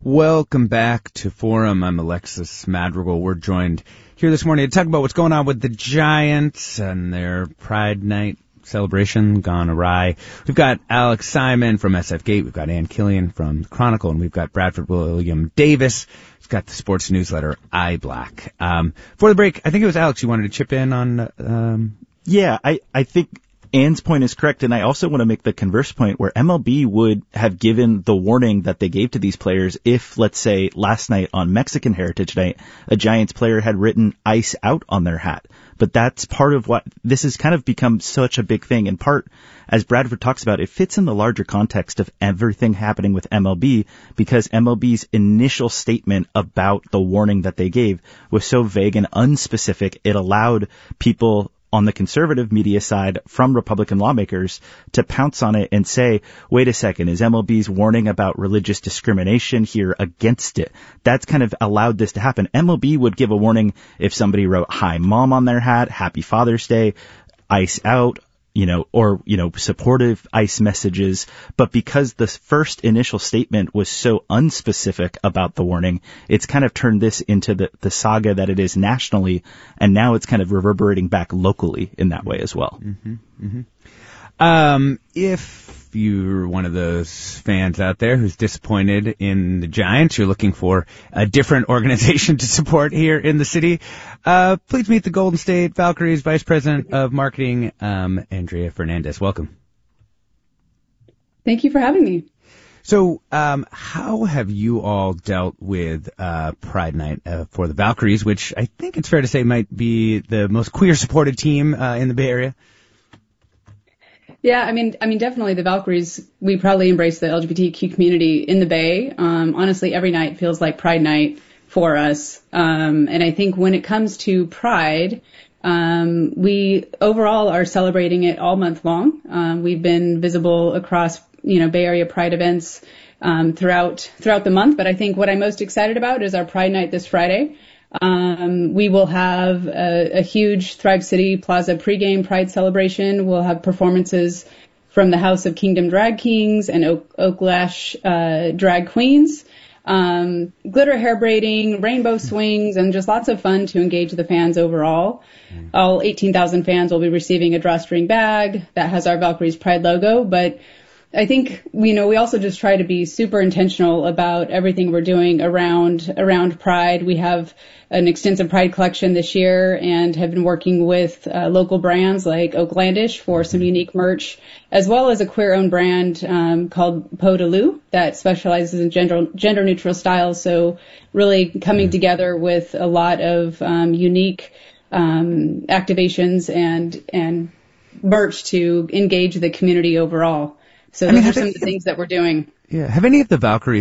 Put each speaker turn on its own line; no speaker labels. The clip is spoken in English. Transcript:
Welcome back to Forum. I'm Alexis Madrigal. We're joined here this morning to talk about what's going on with the Giants and their Pride Night celebration gone awry. We've got Alex Simon from SF Gate. We've got Ann Killian from the Chronicle, and we've got Bradford William Davis. He's got the sports newsletter iBlack. For the break, I think it was Alex you wanted to chip in on.
Yeah, I think Ann's point is correct, and I also want to make the converse point where MLB would have given the warning that they gave to these players if, let's say, last night on Mexican Heritage Night, a Giants player had written "Ice Out" on their hat. But that's part of what this has kind of become such a big thing. In part, as Bradford talks about, it fits in the larger context of everything happening with MLB because MLB's initial statement about the warning that they gave was so vague and unspecific, it allowed people on the conservative media side from Republican lawmakers to pounce on it and say, wait a second, is MLB's warning about religious discrimination here against it? That's kind of allowed this to happen. MLB would give a warning if somebody wrote "Hi Mom" on their hat, "Happy Father's Day," "Ice Out," or supportive ICE messages. But because the first initial statement was so unspecific about the warning, it's kind of turned this into the saga that it is nationally. And now it's kind of reverberating back locally in that way as well.
Mm-hmm. If you're one of those fans out there who's disappointed in the Giants, you're looking for a different organization to support here in the city, please meet the Golden State Valkyries Vice President of Marketing, Andrea Fernandez. Welcome.
Thank you for having me.
So, how have you all dealt with Pride Night for the Valkyries, which I think it's fair to say might be the most queer-supported team in the Bay Area?
Yeah, I mean, definitely the Valkyries, we proudly embrace the LGBTQ community in the Bay. Honestly, every night feels like Pride Night for us. And I think when it comes to Pride, we overall are celebrating it all month long. We've been visible across, Bay Area Pride events, throughout the month. But I think what I'm most excited about is our Pride Night this Friday. We will have a huge Thrive City Plaza pregame Pride celebration. We'll have performances from the House of Kingdom Drag Kings and Oak Lash Drag Queens, glitter hair braiding, rainbow swings, and just lots of fun to engage the fans overall. All 18,000 fans will be receiving a drawstring bag that has our Valkyries Pride logo, but I think, we also just try to be super intentional about everything we're doing around Pride. We have an extensive Pride collection this year and have been working with local brands like Oaklandish for some unique merch, as well as a queer-owned brand called Peau de Loup that specializes in gender-neutral styles. So really coming together with a lot of unique activations and merch to engage the community overall. So those are some of the things that we're doing.
Yeah. Have any of the Valkyries